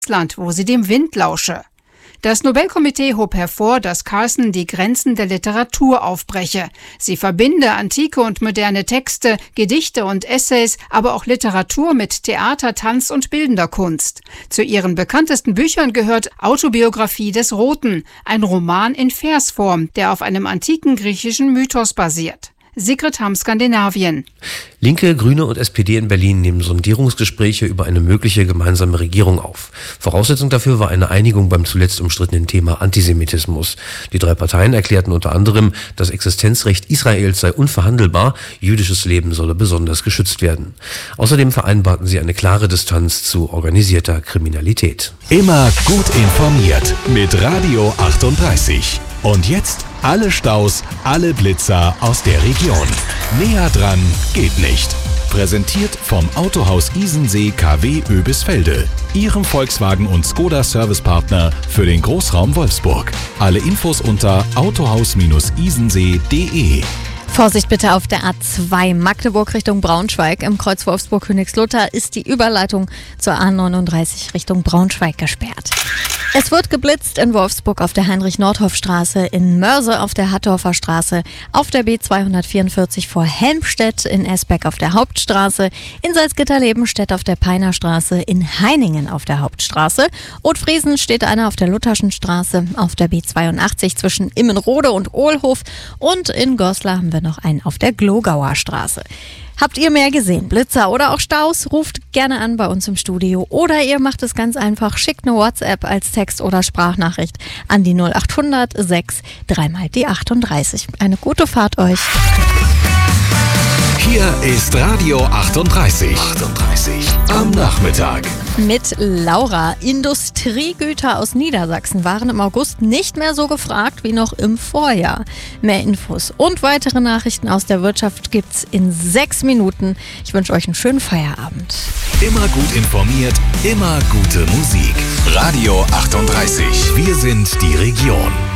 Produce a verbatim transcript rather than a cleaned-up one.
Land, wo sie dem Wind lausche. Das Nobelkomitee hob hervor, dass Carson die Grenzen der Literatur aufbreche. Sie verbinde antike und moderne Texte, Gedichte und Essays, aber auch Literatur mit Theater, Tanz und bildender Kunst. Zu ihren bekanntesten Büchern gehört Autobiografie des Roten, ein Roman in Versform, der auf einem antiken griechischen Mythos basiert. Sigrid Hamm, Skandinavien. Linke, Grüne und S P D in Berlin nehmen Sondierungsgespräche über eine mögliche gemeinsame Regierung auf. Voraussetzung dafür war eine Einigung beim zuletzt umstrittenen Thema Antisemitismus. Die drei Parteien erklärten unter anderem, das Existenzrecht Israels sei unverhandelbar, jüdisches Leben solle besonders geschützt werden. Außerdem vereinbarten sie eine klare Distanz zu organisierter Kriminalität. Immer gut informiert mit Radio achtunddreißig. Und jetzt alle Staus, alle Blitzer aus der Region. Näher dran geht nicht. Präsentiert vom Autohaus Isensee K W Oebisfelde, Ihrem Volkswagen und Skoda Servicepartner für den Großraum Wolfsburg. Alle Infos unter autohaus isensee punkt de. Vorsicht bitte auf der A zwei Magdeburg Richtung Braunschweig. Im Kreuz Wolfsburg-Königslutter ist die Überleitung zur A neununddreißig Richtung Braunschweig gesperrt. Es wird geblitzt in Wolfsburg auf der Heinrich-Nordhoff-Straße, in Mörse auf der Hattorfer Straße, auf der B zweihundertvierundvierzig vor Helmstedt, in Esbeck auf der Hauptstraße, in Salzgitter-Lebenstedt auf der Peiner Straße, in Heiningen auf der Hauptstraße. Othfriesen steht einer auf der Lutherschen Straße, auf der B zweiundachtzig zwischen Immenrode und Ohlhof und in Goslar haben wir noch einen auf der Glogauer Straße. Habt ihr mehr gesehen? Blitzer oder auch Staus? Ruft gerne an bei uns im Studio. Oder ihr macht es ganz einfach, schickt eine WhatsApp als Text- oder Sprachnachricht an die null achthundert sechs dreimal die achtunddreißig. Eine gute Fahrt euch. Hier ist Radio achtunddreißig. achtunddreißig am Nachmittag. Mit Laura. Industriegüter aus Niedersachsen waren im August nicht mehr so gefragt wie noch im Vorjahr. Mehr Infos und weitere Nachrichten aus der Wirtschaft gibt's in sechs Minuten. Ich wünsche euch einen schönen Feierabend. Immer gut informiert, immer gute Musik. Radio achtunddreißig. Wir sind die Region.